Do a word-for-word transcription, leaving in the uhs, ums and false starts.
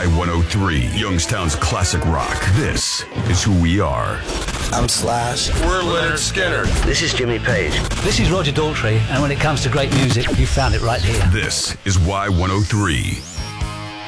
one oh three, Youngstown's classic rock. This is who we are. I'm Slash. We're Leonard Skinner. This is Jimmy Page. This is Roger Daltrey, and when it comes to great music, you found it right here. This is Y one oh three.